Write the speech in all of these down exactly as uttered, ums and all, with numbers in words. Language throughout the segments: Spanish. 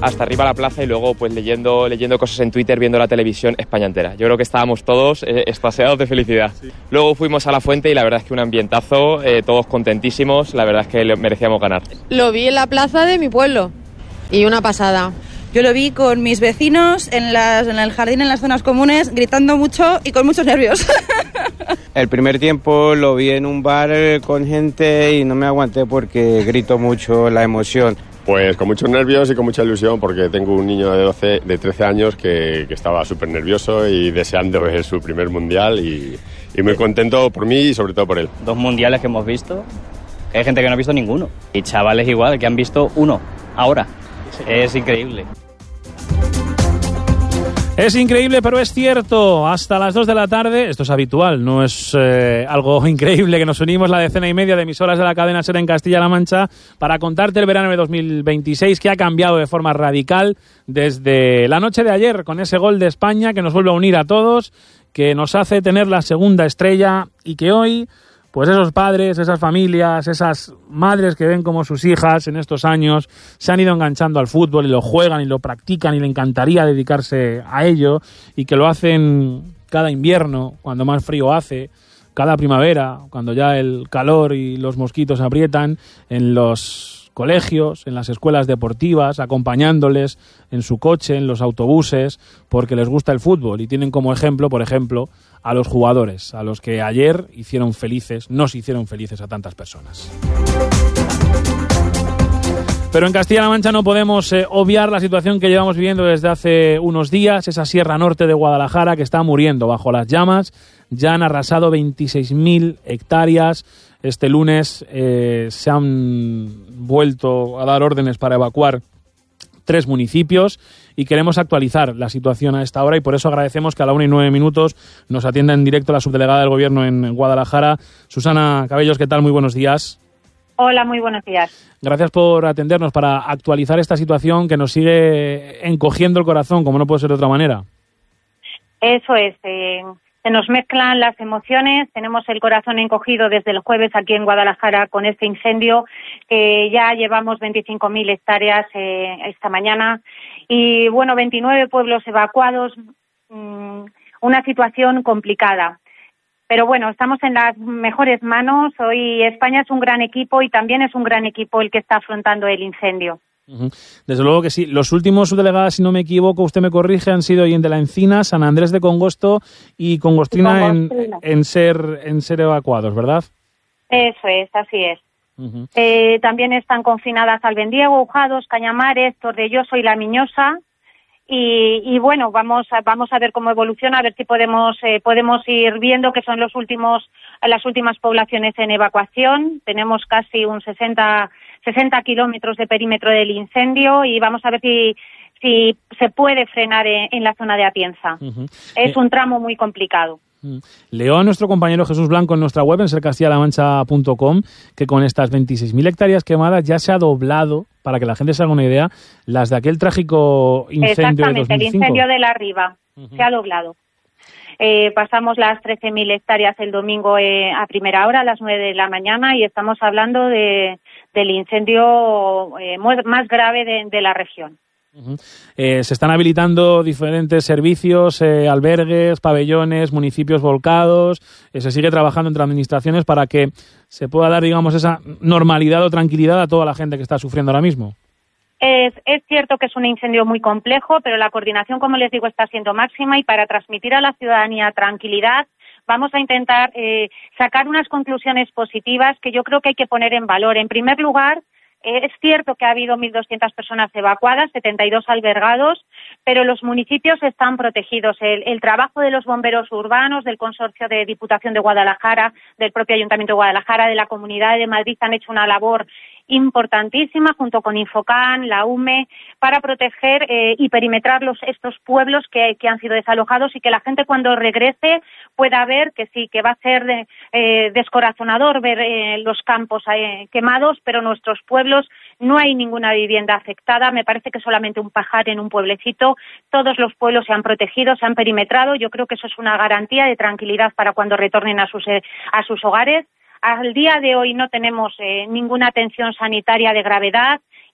hasta arriba a la plaza y luego pues leyendo, leyendo cosas en Twitter, viendo la televisión España entera. Yo creo que estábamos todos eh, extasiados de felicidad. Sí. Luego fuimos a la fuente y la verdad es que un ambientazo, eh, todos contentísimos, la verdad es que merecíamos ganar. Lo vi en la plaza de mi pueblo y una pasada. Yo lo vi con mis vecinos en, las, en el jardín, en las zonas comunes, gritando mucho y con muchos nervios. El primer tiempo lo vi en un bar con gente y no me aguanté porque grito mucho la emoción. Pues con muchos nervios y con mucha ilusión porque tengo un niño de doce, de trece años que, que estaba súper nervioso y deseando ver su primer mundial y, y muy contento por mí y sobre todo por él. Dos mundiales que hemos visto, que hay gente que no ha visto ninguno y chavales igual que han visto uno ahora. Es increíble. Es increíble, pero es cierto. Hasta las dos de la tarde, esto es habitual, no es eh, algo increíble que nos unimos la decena y media de emisoras de la cadena SER en Castilla-La Mancha para contarte el verano de dos mil veintiséis que ha cambiado de forma radical desde la noche de ayer con ese gol de España que nos vuelve a unir a todos, que nos hace tener la segunda estrella y que hoy, pues esos padres, esas familias, esas madres que ven como sus hijas en estos años se han ido enganchando al fútbol y lo juegan y lo practican y le encantaría dedicarse a ello y que lo hacen cada invierno, cuando más frío hace, cada primavera, cuando ya el calor y los mosquitos aprietan, en los colegios, en las escuelas deportivas, acompañándoles en su coche, en los autobuses, porque les gusta el fútbol y tienen como ejemplo, por ejemplo, a los jugadores, a los que ayer hicieron felices, nos hicieron felices a tantas personas. Pero en Castilla-La Mancha no podemos eh, obviar la situación que llevamos viviendo desde hace unos días, esa sierra norte de Guadalajara que está muriendo bajo las llamas. Ya han arrasado veintiséis mil hectáreas. Este lunes eh, se han vuelto a dar órdenes para evacuar tres municipios y queremos actualizar la situación a esta hora y por eso agradecemos que a la una y nueve minutos nos atienda en directo la subdelegada del Gobierno en Guadalajara. Susana Cabellos, ¿qué tal? Muy buenos días. Hola, muy buenos días. Gracias por atendernos para actualizar esta situación que nos sigue encogiendo el corazón, como no puede ser de otra manera. Eso es. Eh, se nos mezclan las emociones. Tenemos el corazón encogido desde el jueves aquí en Guadalajara con este incendio, que ya llevamos veinticinco mil hectáreas eh, esta mañana. Y bueno, veintinueve pueblos evacuados. Mmm, una situación complicada. Pero bueno, estamos en las mejores manos. Hoy España es un gran equipo y también es un gran equipo el que está afrontando el incendio. Uh-huh. Desde luego que sí. Los últimos subdelegados, si no me equivoco, usted me corrige, han sido Hoyen de la Encina, San Andrés de Congosto y Congostrina, y Congostrina. En, en, ser, en ser evacuados, ¿verdad? Eso es, así es. Uh-huh. Eh, también están confinadas Albendiego, Ujados, Cañamares, Tordelloso y La Miñosa. Y, y bueno, vamos a, vamos a ver cómo evoluciona, a ver si podemos eh, podemos ir viendo que son los últimos las últimas poblaciones en evacuación. Tenemos casi un sesenta kilómetros de perímetro del incendio y vamos a ver si si se puede frenar en, en la zona de Atienza. Uh-huh. Es eh, un tramo muy complicado. Leo a nuestro compañero Jesús Blanco en nuestra web, en ser castilla la mancha punto com, que con estas veintiséis mil hectáreas quemadas ya se ha doblado, para que la gente se haga una idea, las de aquel trágico incendio de dos mil cinco. Exactamente, el incendio de la Riva. Uh-huh. Se ha doblado. Eh, pasamos las trece mil hectáreas el domingo eh, a primera hora, a las nueve de la mañana, y estamos hablando de, del incendio eh, más grave de, de la región. Uh-huh. Eh, se están habilitando diferentes servicios, eh, albergues, pabellones, municipios volcados. Eh, se sigue trabajando entre administraciones para que se pueda dar, digamos, esa normalidad o tranquilidad a toda la gente que está sufriendo ahora mismo. Es, es cierto que es un incendio muy complejo, pero la coordinación, como les digo, está siendo máxima y para transmitir a la ciudadanía tranquilidad vamos a intentar eh, sacar unas conclusiones positivas que yo creo que hay que poner en valor. En primer lugar, es cierto que ha habido mil doscientas personas evacuadas, setenta y dos albergados, pero los municipios están protegidos. El, el trabajo de los bomberos urbanos, del Consorcio de Diputación de Guadalajara, del propio Ayuntamiento de Guadalajara, de la Comunidad de Madrid, han hecho una labor importantísima junto con Infocan, la U M E, para proteger eh, y perimetrar los, estos pueblos que, que han sido desalojados y que la gente cuando regrese pueda ver que sí, que va a ser de, eh, descorazonador ver eh, los campos eh, quemados, pero nuestros pueblos no hay ninguna vivienda afectada. Me parece que solamente un pajar en un pueblecito. Todos los pueblos se han protegido, se han perimetrado. Yo creo que eso es una garantía de tranquilidad para cuando retornen a sus, eh, a sus hogares. Al día de hoy no tenemos eh, ninguna atención sanitaria de gravedad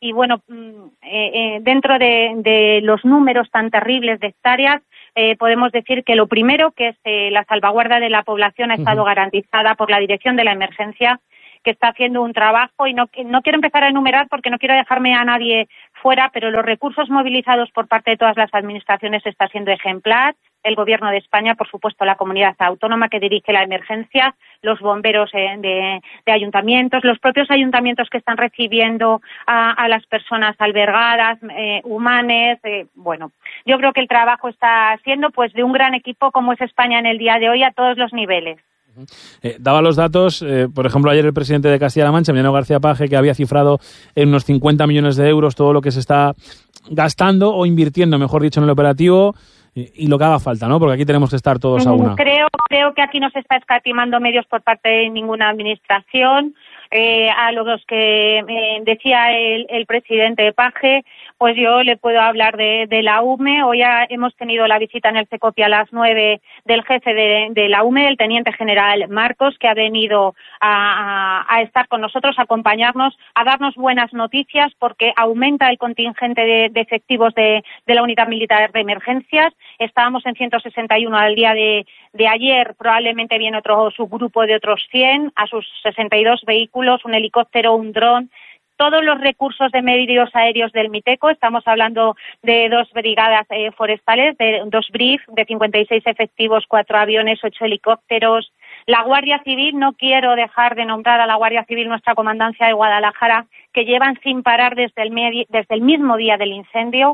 y bueno, eh, eh, dentro de, de los números tan terribles de hectáreas, eh, podemos decir que lo primero, que es eh, la salvaguarda de la población, ha estado uh-huh. garantizada por la Dirección de la Emergencia, que está haciendo un trabajo, y no, no quiero empezar a enumerar porque no quiero dejarme a nadie fuera, pero los recursos movilizados por parte de todas las administraciones está siendo ejemplar. El Gobierno de España, por supuesto, la comunidad autónoma que dirige la emergencia, los bomberos eh, de, de ayuntamientos, los propios ayuntamientos que están recibiendo a, a las personas albergadas, eh, humanes. Eh, bueno, yo creo que el trabajo está siendo pues de un gran equipo como es España en el día de hoy a todos los niveles. Eh, daba los datos, eh, por ejemplo, ayer el presidente de Castilla-La Mancha, Emiliano García Paje, que había cifrado en unos cincuenta millones de euros todo lo que se está gastando o invirtiendo, mejor dicho, en el operativo, y, y lo que haga falta, ¿no? Porque aquí tenemos que estar todos a una. Creo, creo que aquí no se está escatimando medios por parte de ninguna administración. Eh, a los que eh, decía el, el presidente Paje, pues yo le puedo hablar de, de la U M E. Hoy ya hemos tenido la visita en el Secopi a las nueve del jefe de, de la U M E, el teniente general Marcos, que ha venido a, a, a estar con nosotros, a acompañarnos, a darnos buenas noticias, porque aumenta el contingente de, de efectivos de, de la unidad militar de emergencias. Estábamos en ciento sesenta y uno al día de, de ayer, probablemente viene otro subgrupo de otros cien, a sus sesenta y dos vehículos, un helicóptero, un dron, todos los recursos de medios aéreos del Miteco. Estamos hablando de dos brigadas eh, forestales, de dos B R I F, de cincuenta y seis efectivos, cuatro aviones, ocho helicópteros. La Guardia Civil, no quiero dejar de nombrar a la Guardia Civil, nuestra comandancia de Guadalajara, que llevan sin parar desde el, medi- desde el mismo día del incendio.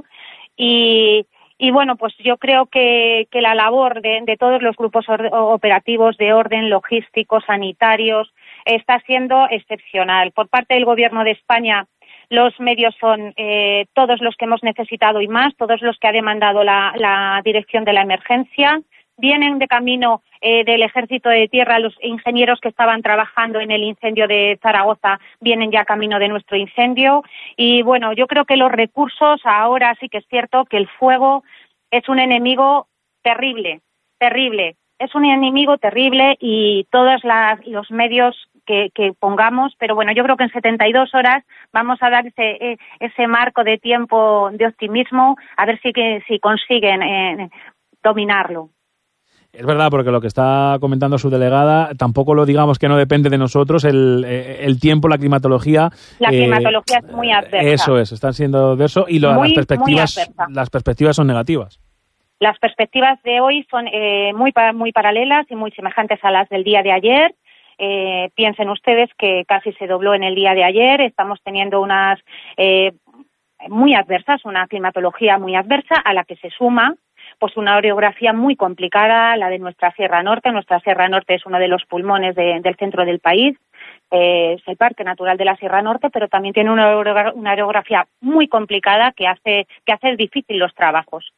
Y, y bueno, pues yo creo que, que la labor de, de todos los grupos or- operativos de orden, logísticos, sanitarios, está siendo excepcional. Por parte del Gobierno de España, los medios son eh, todos los que hemos necesitado y más, todos los que ha demandado la, la Dirección de la Emergencia. Vienen de camino eh, del Ejército de Tierra, los ingenieros que estaban trabajando en el incendio de Zaragoza vienen ya camino de nuestro incendio. Y bueno, yo creo que los recursos, ahora sí que es cierto que el fuego es un enemigo terrible, terrible. Es un enemigo terrible y todos las, los medios que, que pongamos, pero bueno, yo creo que en setenta y dos horas vamos a dar ese, ese marco de tiempo de optimismo, a ver si, que, si consiguen eh, dominarlo. Es verdad, porque lo que está comentando su delegada, tampoco lo digamos que no depende de nosotros, el, el tiempo, la climatología. La eh, climatología es muy adversa. Eso es, están siendo adversos y lo, muy, las perspectivas las perspectivas son negativas. Las perspectivas de hoy son eh, muy, muy paralelas y muy semejantes a las del día de ayer. Eh, piensen ustedes que casi se dobló en el día de ayer. Estamos teniendo unas eh, muy adversas, una climatología muy adversa a la que se suma pues una orografía muy complicada, la de nuestra Sierra Norte. Nuestra Sierra Norte es uno de los pulmones de, del centro del país. Eh, es el Parque Natural de la Sierra Norte, pero también tiene una, una orografía muy complicada que hace, que hace difícil los trabajos.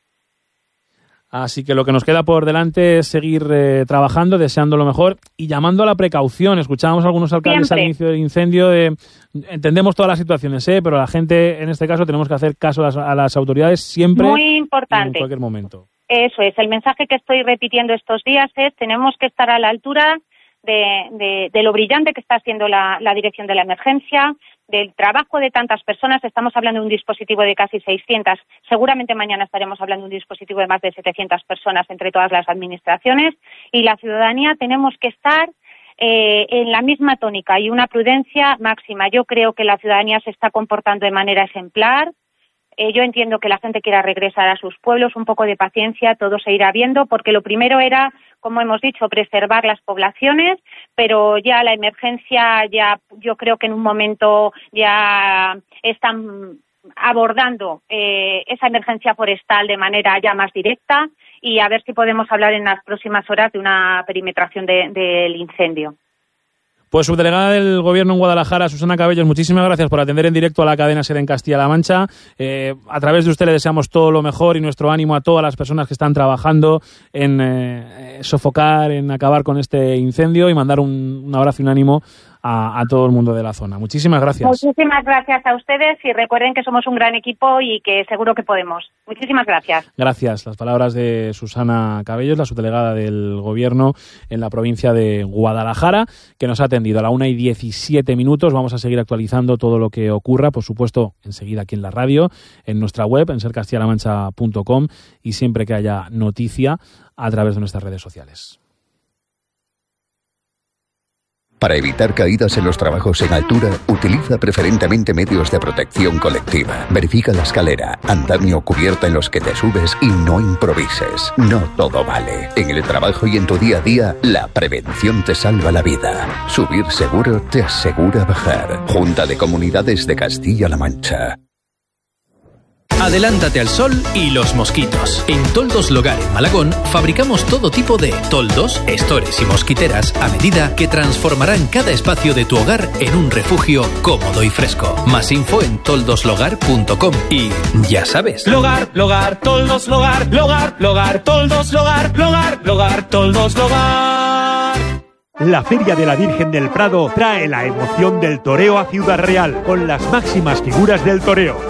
Así que lo que nos queda por delante es seguir eh, trabajando, deseando lo mejor y llamando a la precaución. Escuchábamos a algunos alcaldes Siempre. al inicio del incendio. De, entendemos todas las situaciones, ¿eh? Pero la gente, en este caso, tenemos que hacer caso a las, a las autoridades siempre. Muy importante. Y en cualquier momento. Eso es. El mensaje que estoy repitiendo estos días es: tenemos que estar a la altura de, de, de lo brillante que está haciendo la, la Dirección de la Emergencia, del trabajo de tantas personas. Estamos hablando de un dispositivo de casi seiscientas. Seguramente mañana estaremos hablando de un dispositivo de más de setecientas personas entre todas las administraciones. Y la ciudadanía tenemos que estar eh, en la misma tónica y una prudencia máxima. Yo creo que la ciudadanía se está comportando de manera ejemplar. Eh, yo entiendo que la gente quiera regresar a sus pueblos, un poco de paciencia, todo se irá viendo, porque lo primero era, como hemos dicho, preservar las poblaciones, pero ya la emergencia, ya yo creo que en un momento ya están abordando eh, esa emergencia forestal de manera ya más directa, y a ver si podemos hablar en las próximas horas de una perimetración de, del incendio. Pues subdelegada del Gobierno en Guadalajara, Susana Cabellos, muchísimas gracias por atender en directo a la cadena SER en Castilla-La Mancha. Eh, a través de usted le deseamos todo lo mejor y nuestro ánimo a todas las personas que están trabajando en eh, sofocar, en acabar con este incendio, y mandar un, un abrazo y un ánimo a, a todo el mundo de la zona. Muchísimas gracias. Muchísimas gracias a ustedes y recuerden que somos un gran equipo y que seguro que podemos. Muchísimas gracias. Gracias. Las palabras de Susana Cabellos, la subdelegada del Gobierno en la provincia de Guadalajara, que nos ha atendido a la una y diecisiete minutos. Vamos a seguir actualizando todo lo que ocurra, por supuesto, enseguida aquí en la radio, en nuestra web, en ser castilla la mancha punto com, y siempre que haya noticia a través de nuestras redes sociales. Para evitar caídas en los trabajos en altura, utiliza preferentemente medios de protección colectiva. Verifica la escalera, andamio o cubierta en los que te subes y no improvises. No todo vale. En el trabajo y en tu día a día, la prevención te salva la vida. Subir seguro te asegura bajar. Junta de Comunidades de Castilla-La Mancha. Adelántate al sol y los mosquitos. En Toldos Logar en Malagón fabricamos todo tipo de toldos, estores y mosquiteras a medida que transformarán cada espacio de tu hogar en un refugio cómodo y fresco. Más info en toldos logar punto com y ya sabes. Logar, Logar, Toldos Logar, Logar, Logar, Toldos Logar, Logar, Logar, Toldos Logar. La Feria de la Virgen del Prado trae la emoción del toreo a Ciudad Real con las máximas figuras del toreo.